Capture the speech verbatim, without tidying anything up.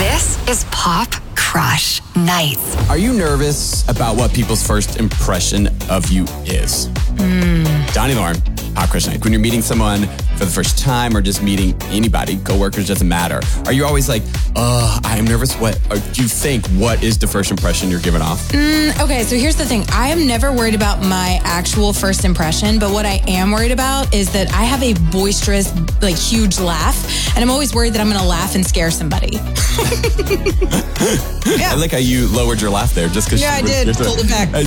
This is Pop Crush Nights. Are you nervous about what people's first impression of you is? Mm. Donnie Lauren, Pop Crush Nights. When you're meeting someone for the first time or just meeting anybody, coworkers, doesn't matter. Are you always like, oh, I am nervous? What or do you think? What is the first impression you're giving off? Mm, okay, so here's the thing. I am never worried about my actual first impression, but what I am worried about is that I have a boisterous, like huge laugh, and I'm always worried that I'm going to laugh and scare somebody. Yeah. I like how you lowered your laugh there just because Yeah, I did. Pulled it back.